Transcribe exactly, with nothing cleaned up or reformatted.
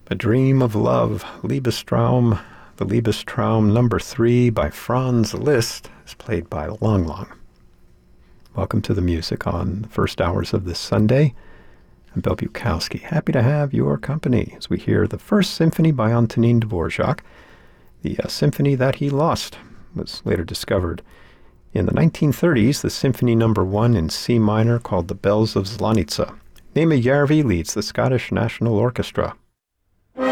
A Dream of Love, Liebestraum. The Liebestraum number three by Franz Liszt is played by Lang Lang. Welcome to the music on the first hours of this Sunday. I'm Bill Bukowski. Happy to have your company as we hear the first symphony by Antonin Dvorak. The uh, symphony that he lost was later discovered in the nineteen thirties, the symphony number one in C minor called The Bells of Zlanitza. Nema Järvi leads the Scottish National Orchestra